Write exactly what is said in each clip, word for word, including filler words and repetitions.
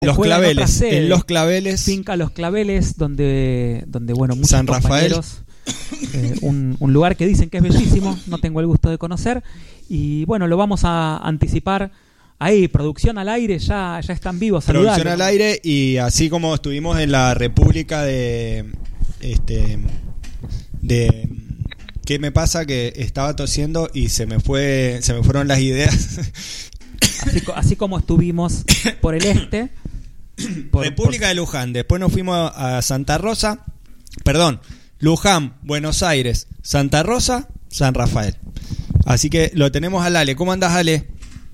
Los Claveles, en, en Los Claveles. Finca Los Claveles, donde, donde bueno, muchos San Rafael. compañeros, eh, un, un lugar que dicen que es bellísimo, no tengo el gusto de conocer, y bueno, lo vamos a anticipar ahí, producción al aire, ya, ya están vivos, saludar. Producción al aire, y así como estuvimos en la República de, este, de, ¿qué me pasa? Que estaba tosiendo y se me fue, se me fueron las ideas. Así, así como estuvimos por el este. Por, República por... de Luján, después nos fuimos a Santa Rosa, perdón, Luján, Buenos Aires, Santa Rosa, San Rafael. Así que lo tenemos al Ale. ¿Cómo andás, Ale?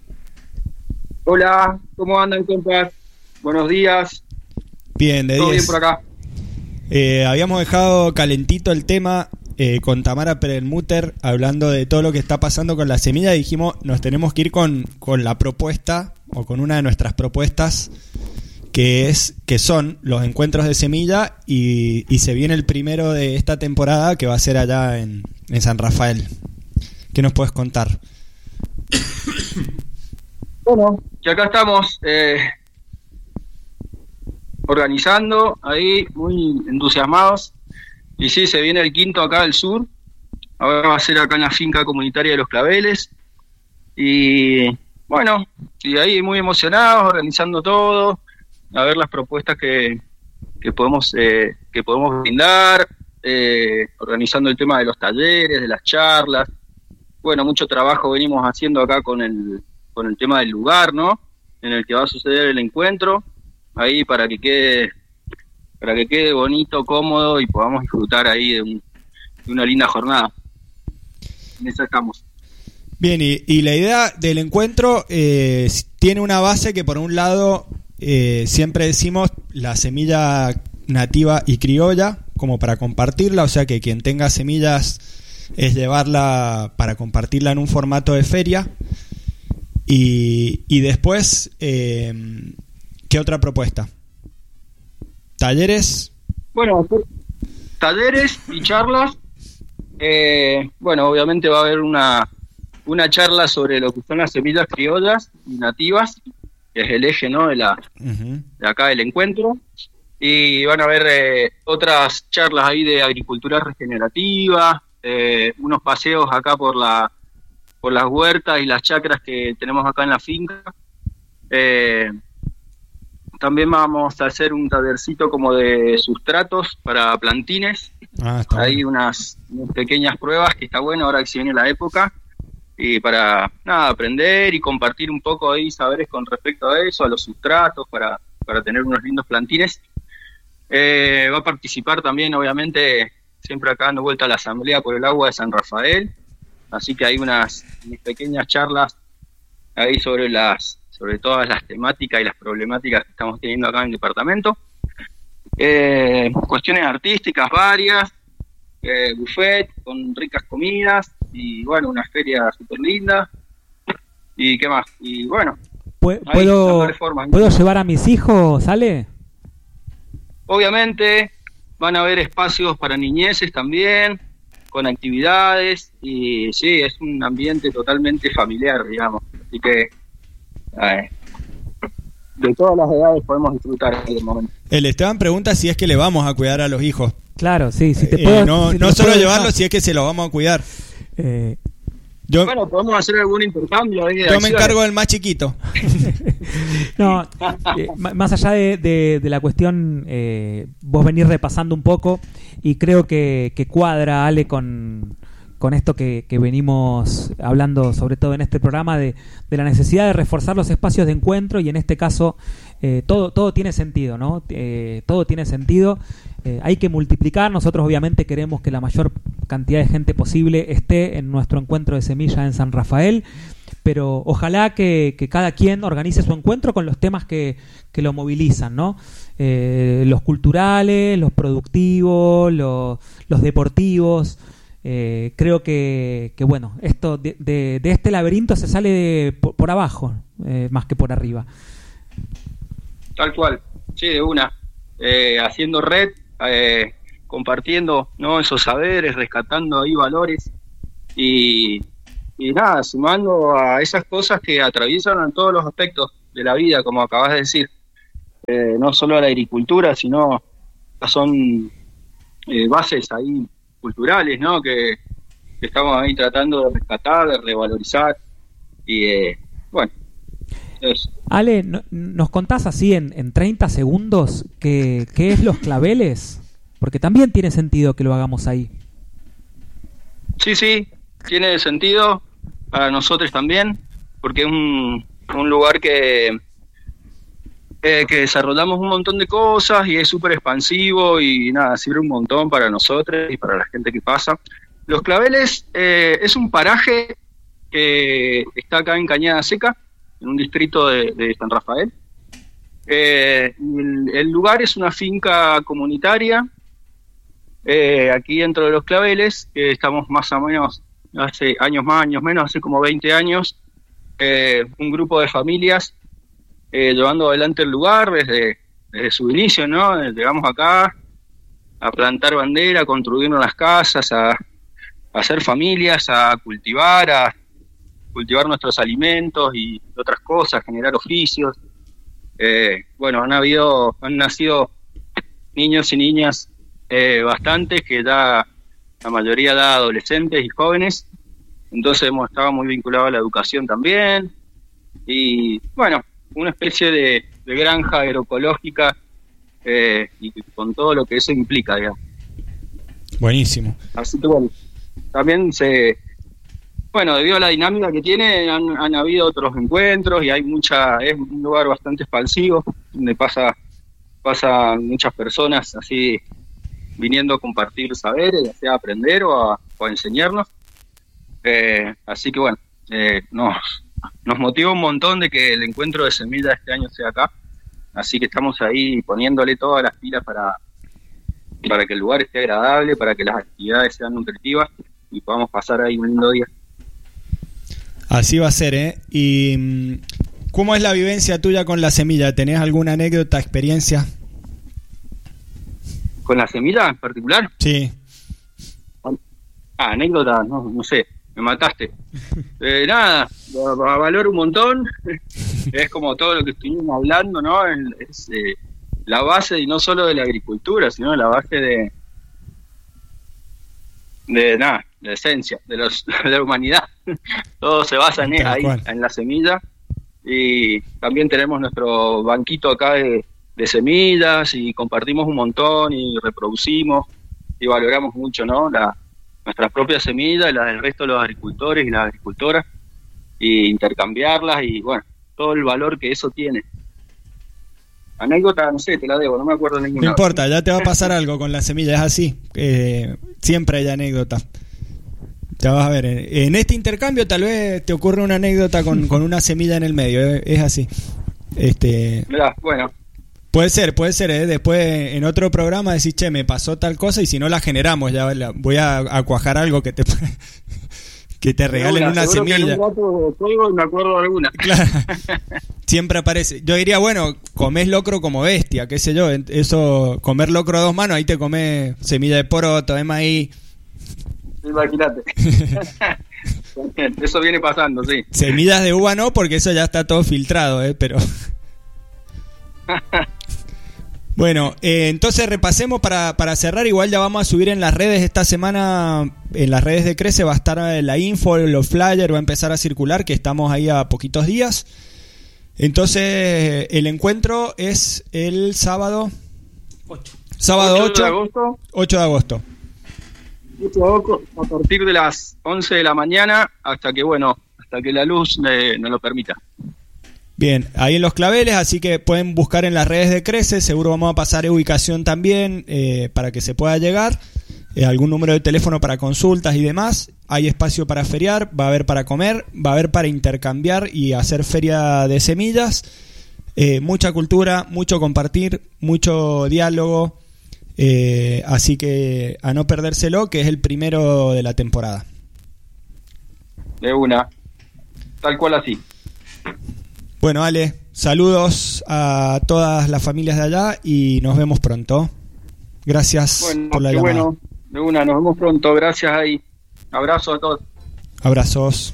Hola, ¿cómo andan, compas? Buenos días. Bien, de diez. Todo bien por acá. Eh, habíamos dejado calentito el tema eh, con Tamara Perelmuter, hablando de todo lo que está pasando con la semilla, y dijimos, nos tenemos que ir con, con la propuesta, o con una de nuestras propuestas, que es que son los encuentros de semilla, y, y se viene el primero de esta temporada, que va a ser allá en, en San Rafael. ¿Qué nos puedes contar? Bueno, que acá estamos eh, organizando ahí, muy entusiasmados, y sí, se viene el quinto acá del sur. Ahora va a ser acá en la finca comunitaria de Los Claveles, y bueno, y ahí muy emocionados, organizando todo, a ver las propuestas que, que podemos eh, que podemos brindar, eh, organizando el tema de los talleres, de las charlas. Bueno, mucho trabajo venimos haciendo acá con el con el tema del lugar, ¿no? En el que va a suceder el encuentro, ahí para que quede para que quede bonito, cómodo, y podamos disfrutar ahí de, un, de una linda jornada. En eso estamos. Bien, y, y la idea del encuentro eh, tiene una base que, por un lado, eh, siempre decimos la semilla nativa y criolla, como para compartirla, o sea que quien tenga semillas es llevarla para compartirla en un formato de feria. Y, y después, eh, ¿qué otra propuesta? ¿Talleres? Bueno, talleres y charlas. Eh, bueno, obviamente va a haber una, una charla sobre lo que son las semillas criollas y nativas, que es el eje, ¿no?, de, la, uh-huh. de acá del encuentro. Y van a haber eh, otras charlas ahí de agricultura regenerativa, eh, unos paseos acá por la por las huertas y las chacras que tenemos acá en la finca. Eh, también vamos a hacer un tallercito como de sustratos para plantines. Ah, Hay bueno. unas, unas pequeñas pruebas que está bueno ahora que se viene la época, y para nada aprender y compartir un poco ahí saberes con respecto a eso, a los sustratos, para, para tener unos lindos plantines. Eh, va a participar también, obviamente, siempre acá dando vuelta a la Asamblea por el Agua de San Rafael. Así que hay unas, unas pequeñas charlas ahí sobre las sobre todas las temáticas y las problemáticas que estamos teniendo acá en el departamento. Eh, cuestiones artísticas varias, eh, buffet con ricas comidas, y bueno, una feria súper linda. ¿Y qué más? Y bueno, ¿puedo, ¿puedo llevar a mis hijos, ¿sale? Obviamente, van a haber espacios para niñeces también, con actividades, y sí, es un ambiente totalmente familiar, digamos, así que eh, de todas las edades podemos disfrutar en el momento. El Esteban pregunta si es que le vamos a cuidar a los hijos. Claro, sí, si te eh, puedo, no si no te solo puedo llevarlos, dejar. si es que se los vamos a cuidar. Eh, yo, bueno, podemos hacer algún intercambio ahí de yo acciones. me encargo del más chiquito. No, eh, más allá de, de, de la cuestión, eh, vos venís repasando un poco, y creo que, que cuadra, Ale, con, con esto que, que venimos hablando, sobre todo en este programa, de, de la necesidad de reforzar los espacios de encuentro, y en este caso eh, todo, todo tiene sentido, ¿no? Eh, todo tiene sentido. Eh, hay que multiplicar. Nosotros obviamente queremos que la mayor cantidad de gente posible esté en nuestro encuentro de semilla en San Rafael, pero ojalá que, que cada quien organice su encuentro con los temas que, que lo movilizan, ¿no? Eh, los culturales, los productivos, los, los deportivos. Eh, creo que, que bueno, esto de, de, de este laberinto se sale de, por, por abajo, eh, más que por arriba. Tal cual, sí, de una. Eh, haciendo red, eh, compartiendo, ¿no?, esos saberes, rescatando ahí valores, y, y nada, sumando a esas cosas que atraviesan en todos los aspectos de la vida, como acabas de decir. eh, no solo a la agricultura, sino son eh, bases ahí culturales, ¿no? Que, que estamos ahí tratando de rescatar, de revalorizar y eh, bueno. Es. Ale, no, ¿nos contás así en, en treinta segundos qué, qué es Los Claveles? Porque también tiene sentido que lo hagamos ahí. Sí, sí, tiene sentido para nosotros también, porque es un, un lugar que, eh, que desarrollamos un montón de cosas y es súper expansivo y nada, sirve un montón para nosotros y para la gente que pasa. Los Claveles eh, es un paraje que está acá en Cañada Seca, en un distrito de, de San Rafael. Eh, el, el lugar es una finca comunitaria, eh, aquí dentro de Los Claveles, que estamos más o menos, hace años más, años menos, hace como veinte años, eh, un grupo de familias eh, llevando adelante el lugar desde, desde su inicio, ¿no? Llegamos acá a plantar bandera, a construirnos las casas, a, a hacer familias, a cultivar, a cultivar nuestros alimentos y otras cosas, generar oficios. Eh, bueno, han habido, han nacido niños y niñas eh, bastantes, que ya la mayoría da adolescentes y jóvenes, entonces hemos estado muy vinculados a la educación también, y bueno, una especie de, de granja agroecológica eh, y con todo lo que eso implica, digamos. Buenísimo. Así que bueno, también se... Bueno, debido a la dinámica que tiene, han, han habido otros encuentros y hay mucha, es un lugar bastante expansivo, donde pasa, pasan muchas personas así viniendo a compartir saberes, ya sea a aprender o a, o a enseñarnos. Eh, así que bueno, eh, nos, nos motiva un montón de que el encuentro de semillas este año sea acá, así que estamos ahí poniéndole todas las pilas para, para que el lugar esté agradable, para que las actividades sean nutritivas y podamos pasar ahí un lindo día. Así va a ser, ¿eh? ¿Y cómo es la vivencia tuya con la semilla? ¿Tenés alguna anécdota, experiencia? ¿Con la semilla en particular? Sí. Ah, anécdota, no, no sé, me mataste. Eh, nada, valoro un montón. Es como todo lo que estuvimos hablando, ¿no? Es eh, la base, y no solo de la agricultura, sino la base de... de nada, de la esencia de, los, de la humanidad. Todo se basa en, ahí, en la semilla, y también tenemos nuestro banquito acá de, de semillas y compartimos un montón y reproducimos y valoramos mucho, ¿no? La, nuestras propias semillas y las del resto de los agricultores y las agricultoras, y intercambiarlas y bueno, todo el valor que eso tiene. Anécdota, no sé, te la debo, no me acuerdo ninguna. No importa, ya te va a pasar algo con la semilla, es así. Eh, siempre hay anécdota. Ya vas a ver. En este intercambio tal vez te ocurre una anécdota con, con una semilla en el medio, eh, es así. Este. Mirá, bueno. Puede ser, puede ser, ¿eh? Después en otro programa decís, che, me pasó tal cosa, y si no la generamos, ya la, voy a, a cuajar algo que te que te regalen una, una semilla. Que en un rato de me acuerdo de alguna. Claro. Siempre aparece. Yo diría, bueno, comés locro como bestia, qué sé yo. Eso, comer locro a dos manos, ahí te comés semilla de poroto, de maíz. Imagínate. Eso viene pasando, sí. Semillas de uva no, porque eso ya está todo filtrado, ¿eh? Pero... Bueno, eh, entonces repasemos para, para cerrar. Igual ya vamos a subir en las redes esta semana, en las redes de Crece va a estar la info, los flyers, va a empezar a circular, que estamos ahí a poquitos días. Entonces el encuentro es el sábado ocho. Sábado ocho de agosto. ocho de agosto. A partir de las once de la mañana hasta que, bueno, hasta que la luz eh, nos lo permita. Bien, ahí en Los Claveles, así que pueden buscar en las redes de Crece, seguro vamos a pasar ubicación también eh, para que se pueda llegar, eh, algún número de teléfono para consultas y demás. Hay espacio para feriar, va a haber para comer, va a haber para intercambiar y hacer feria de semillas, eh, mucha cultura, mucho compartir, mucho diálogo, eh, así que a no perdérselo, que es el primero de la temporada. De una, tal cual así. Bueno, Ale, saludos a todas las familias de allá y nos vemos pronto. Gracias bueno, por la qué llamada. Bueno, de una, nos vemos pronto. Gracias ahí. Abrazo a todos. Abrazos.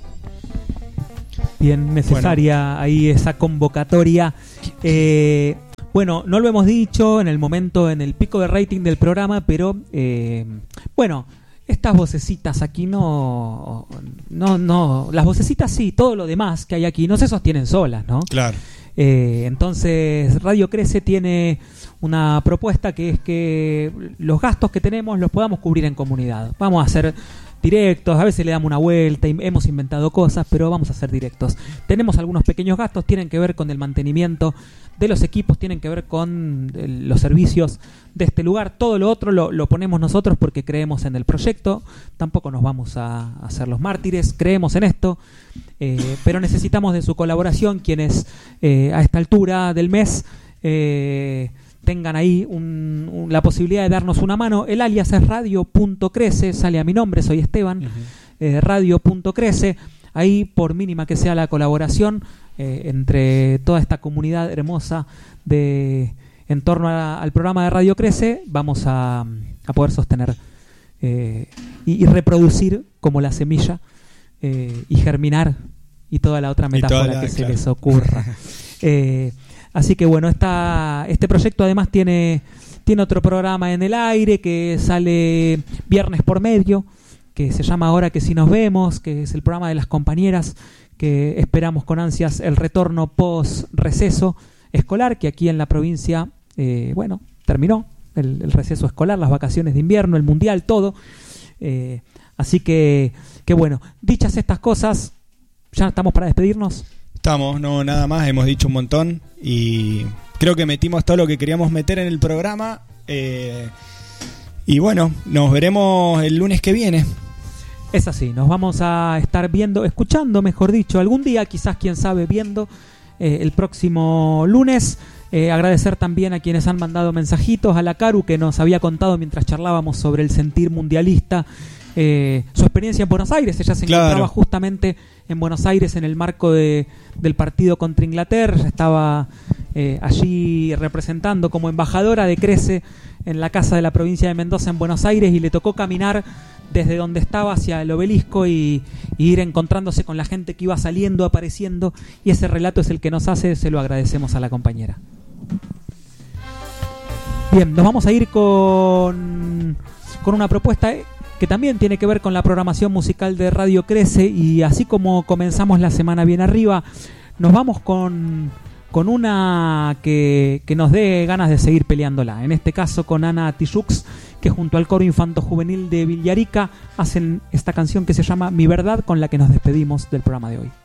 Bien necesaria bueno. Ahí esa convocatoria. Eh, Bueno, no lo hemos dicho en el momento, en el pico de rating del programa, pero eh, bueno, estas vocecitas aquí no, no, no, las vocecitas sí, todo lo demás que hay aquí no se sostienen solas, ¿no? Claro. Eh, entonces Radio Crece tiene una propuesta que es que los gastos que tenemos los podamos cubrir en comunidad. Vamos a hacer directos, a veces le damos una vuelta, y hemos inventado cosas, pero vamos a hacer directos. Tenemos algunos pequeños gastos, tienen que ver con el mantenimiento de los equipos, tienen que ver con el, los servicios de este lugar. Todo lo otro lo, lo ponemos nosotros porque creemos en el proyecto, tampoco nos vamos a, a hacer los mártires, creemos en esto, eh, pero necesitamos de su colaboración, quienes eh, a esta altura del mes eh, tengan ahí un, un, la posibilidad de darnos una mano. El alias es radio punto crece, sale a mi nombre, soy Esteban, uh-huh. eh, radio punto crece. Ahí, por mínima que sea la colaboración eh, entre toda esta comunidad hermosa de en torno a, al programa de Radio Crece, vamos a, a poder sostener eh, y, y reproducir como la semilla eh, y germinar y toda la otra metáfora la, que claro. se les ocurra. eh, Así que bueno, esta, este proyecto además tiene, tiene otro programa en el aire que sale viernes por medio, que se llama Ahora que sí nos vemos, que es el programa de las compañeras, que esperamos con ansias el retorno post receso escolar, que aquí en la provincia, eh, bueno, terminó el, el receso escolar, las vacaciones de invierno, el mundial, todo. Eh, así que, que bueno, dichas estas cosas, ya estamos para despedirnos. Estamos, no, nada más, hemos dicho un montón y creo que metimos todo lo que queríamos meter en el programa. Eh, y bueno, nos veremos el lunes que viene. Es así, nos vamos a estar viendo, escuchando, mejor dicho, algún día, quizás, quién sabe, viendo eh, el próximo lunes. Eh, agradecer también a quienes han mandado mensajitos, a la Caru, que nos había contado mientras charlábamos sobre el sentir mundialista, eh, su experiencia en Buenos Aires. Ella se claro. encontraba justamente en Buenos Aires en el marco de, del partido contra Inglaterra. Ella estaba eh, allí representando como embajadora de Crece en la casa de la provincia de Mendoza en Buenos Aires, y le tocó caminar desde donde estaba hacia el obelisco y, y ir encontrándose con la gente que iba saliendo, apareciendo, y ese relato es el que nos hace, se lo agradecemos a la compañera. Bien, nos vamos a ir con, con una propuesta que también tiene que ver con la programación musical de Radio Crece, y así como comenzamos la semana bien arriba, nos vamos con, con una que, que nos dé ganas de seguir peleándola. En este caso con Ana Tijoux, que junto al coro infanto juvenil de Villarica hacen esta canción que se llama Mi Verdad, con la que nos despedimos del programa de hoy.